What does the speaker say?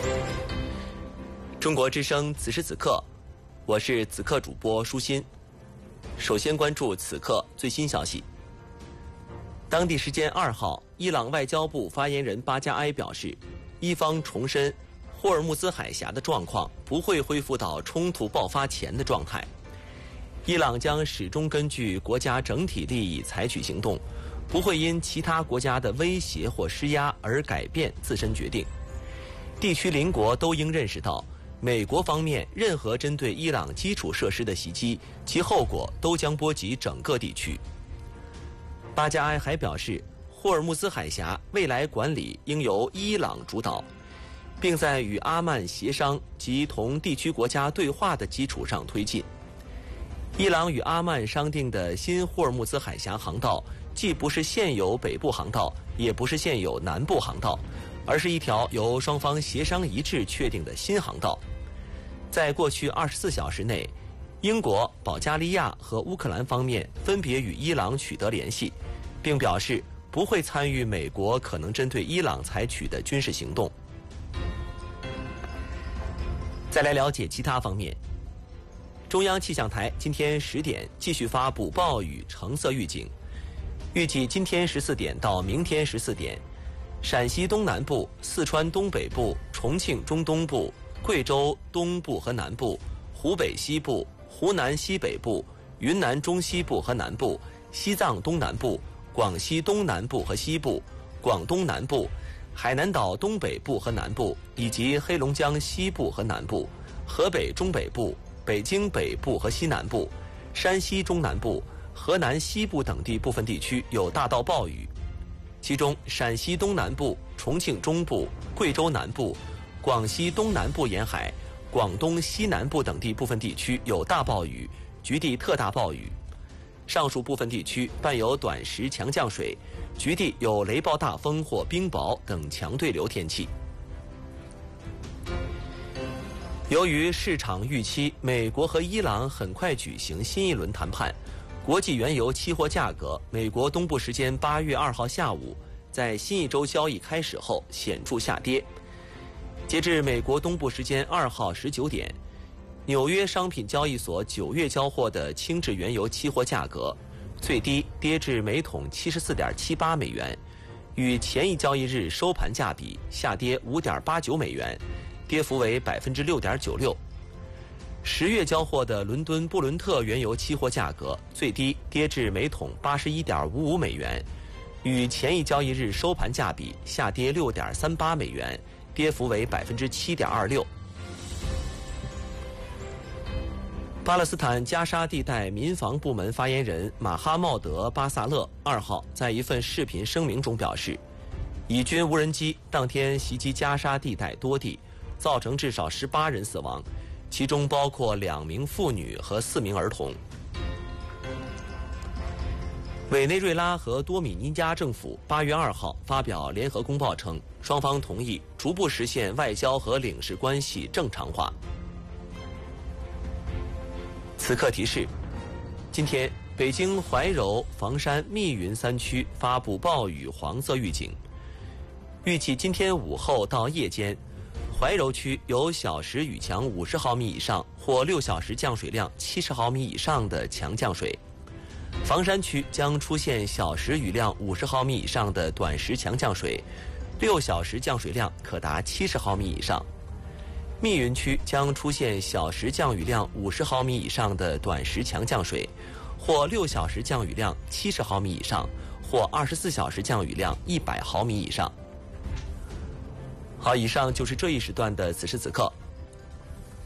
中国之声此时此刻，我是此刻主播舒心。首先关注此刻最新消息。当地时间2号，伊朗外交部发言人巴加埃表示，伊方重申霍尔木兹海峡的状况不会恢复到冲突爆发前的状态。伊朗将始终根据国家整体利益采取行动，不会因其他国家的威胁或施压而改变自身决定。地区邻国都应认识到，美国方面任何针对伊朗基础设施的袭击，其后果都将波及整个地区。巴加埃还表示，霍尔木兹海峡未来管理应由伊朗主导，并在与阿曼协商及同地区国家对话的基础上推进。伊朗与阿曼商定的新霍尔木兹海峡航道，既不是现有北部航道，也不是现有南部航道，而是一条由双方协商一致确定的新航道。在过去24小时内，英国、保加利亚和乌克兰方面分别与伊朗取得联系，并表示不会参与美国可能针对伊朗采取的军事行动。再来了解其他方面。中央气象台今天10点继续发布暴雨橙色预警，预计今天14点到明天14点，陕西东南部、四川东北部、重庆中东部、贵州东部和南部、湖北西部、湖南西北部、云南中西部和南部、西藏东南部、广西东南部和西部、广东南部、海南岛东北部和南部，以及黑龙江西部和南部、河北中北部、北京北部和西南部、山西中南部、河南西部等地部分地区有大到暴雨，其中陕西东南部、重庆中部、贵州南部、广西东南部沿海、广东西南部等地部分地区有大暴雨，局地特大暴雨。上述部分地区伴有短时强降水，局地有雷暴大风或冰雹等强对流天气。由于市场预期美国和伊朗很快举行新一轮谈判，国际原油期货价格美国东部时间8月2号下午在新一周交易开始后显著下跌。截至美国东部时间2号19点，纽约商品交易所9月交货的轻质原油期货价格最低跌至每桶74.78美元，与前一交易日收盘价比下跌5.89美元，跌幅为6.96%。10月交货的伦敦布伦特原油期货价格最低跌至每桶81.55美元，与前一交易日收盘价比下跌6.38美元，跌幅为7.26%。巴勒斯坦加沙地带民防部门发言人马哈茂德·巴萨勒2号在一份视频声明中表示，以军无人机当天袭击加沙地带多地，造成至少18人死亡，其中包括2名妇女和4名儿童。委内瑞拉和多米尼加政府8月2号发表联合公报称，双方同意逐步实现外交和领事关系正常化。此刻提示：今天北京怀柔、房山、密云3区发布暴雨黄色预警，预计今天午后到夜间，怀柔区有小时雨强50毫米以上或6小时降水量70毫米以上的强降水，房山区将出现小时雨量50毫米以上的短时强降水，6小时降水量可达70毫米以上。密云区将出现小时降雨量50毫米以上的短时强降水，或6小时降雨量70毫米以上，或24小时降雨量100毫米以上。好，以上就是这一时段的此时此刻。